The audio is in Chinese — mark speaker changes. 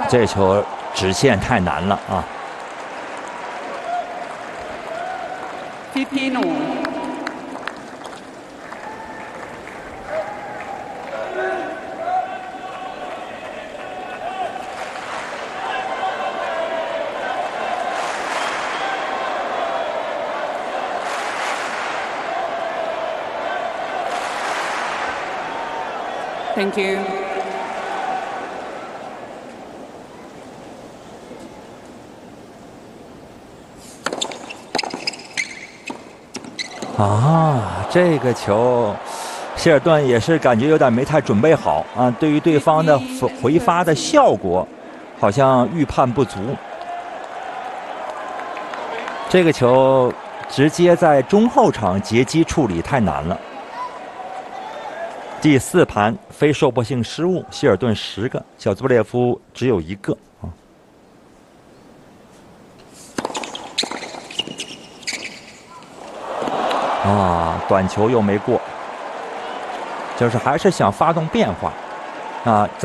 Speaker 1: 这球直线太难了啊！
Speaker 2: Filipino. Thank you.
Speaker 1: 啊，这个球，希尔顿也是感觉有点没太准备好啊，对于对方的回发的效果，好像预判不足。这个球直接在中后场截击处理太难了。第4盘非受迫性失误，希尔顿10个，小兹布列夫只有1个啊。 啊，短球又没过，就是还是想发动变化，啊。